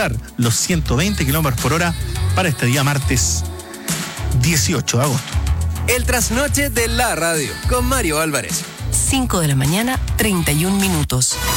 alcanzar los 120 kilómetros por hora para este día martes 18 de agosto. El trasnoche de la radio con Mario Álvarez. 5 de la mañana, 31 minutos.